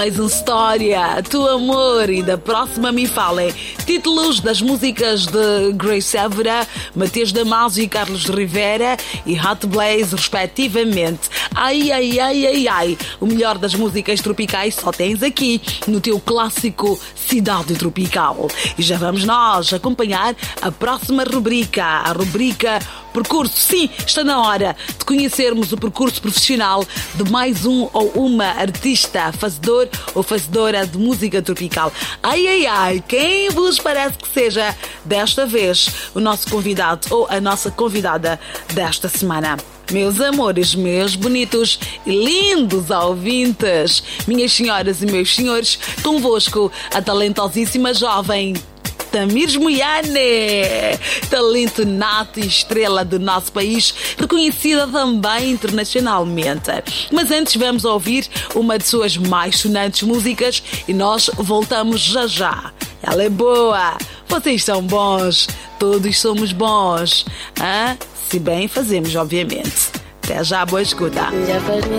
Mais uma história, Tu Amor e da Próxima Me Falem. Títulos das músicas de Grace Évora, Matias Damasio e Carlos de Rivera e Hot Blaze, respectivamente. Ai, ai, ai, ai, ai. O melhor das músicas tropicais só tens aqui, no teu clássico Cidade Tropical. E já vamos nós acompanhar a próxima rubrica, a rubrica Percurso. Sim, está na hora de conhecermos o percurso profissional de mais um ou uma artista, fazedor ou fazedora de música tropical. Ai, ai, ai, quem vos parece que seja desta vez o nosso convidado ou a nossa convidada desta semana? Meus amores, meus bonitos e lindos ouvintes, minhas senhoras e meus senhores, convosco a talentosíssima jovem Tamires Moiane, talento nato e estrela do nosso país, reconhecida também internacionalmente. Mas antes vamos ouvir uma de suas mais sonantes músicas e nós voltamos já já. Ela é boa, vocês são bons, todos somos bons, se bem fazemos, obviamente. Até já, boa escuta.